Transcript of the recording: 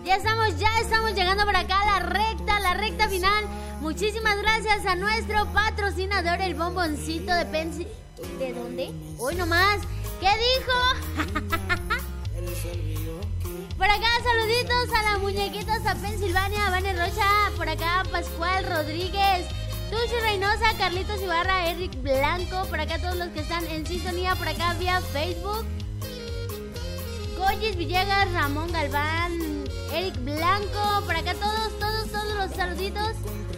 Ya estamos llegando por acá a la recta final. Muchísimas gracias a nuestro patrocinador, el bomboncito de Pensil. ¿De dónde? Hoy nomás. ¿Qué dijo? Por acá, saluditos a las muñequitas a Pensilvania, a Vane Rocha, por acá Pascual Rodríguez, Tushi Reynosa, Carlitos Ibarra, Eric Blanco, por acá todos los que están en sintonía, por acá vía Facebook, Goyis Villegas, Ramón Galván, Eric Blanco, por acá todos los saluditos.